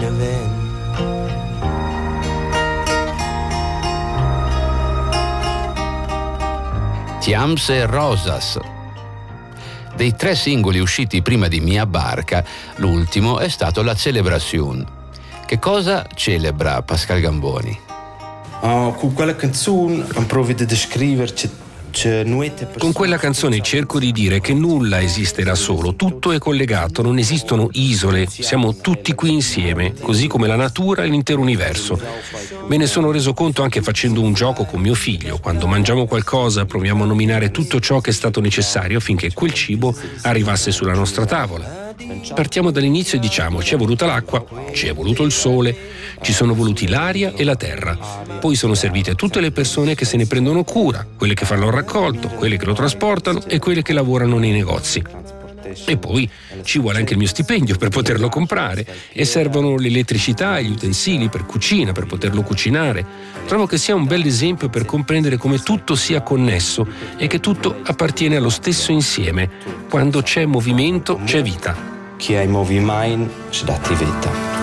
living. Tiams e Rosas. Dei 3 singoli usciti prima di Mia Barca, l'ultimo è stato La Celebration. Che cosa celebra Pascal Gamboni? Con quella canzone provo di descriverci. Con quella canzone cerco di dire che nulla esiste da solo, tutto è collegato, non esistono isole, siamo tutti qui insieme, così come la natura e l'intero universo. Me ne sono reso conto anche facendo un gioco con mio figlio. Quando mangiamo qualcosa proviamo a nominare tutto ciò che è stato necessario affinché quel cibo arrivasse sulla nostra tavola. Partiamo dall'inizio e diciamo: ci è voluta l'acqua, ci è voluto il sole, ci sono voluti l'aria e la terra. Poi sono servite tutte le persone che se ne prendono cura, quelle che fanno il raccolto, quelle che lo trasportano e quelle che lavorano nei negozi. E poi ci vuole anche il mio stipendio per poterlo comprare e servono l'elettricità e gli utensili per cucina, per poterlo cucinare. Trovo che sia un bel esempio per comprendere come tutto sia connesso e che tutto appartiene allo stesso insieme. Quando c'è movimento c'è vita. Chi ha i movimenti c'è dati vita.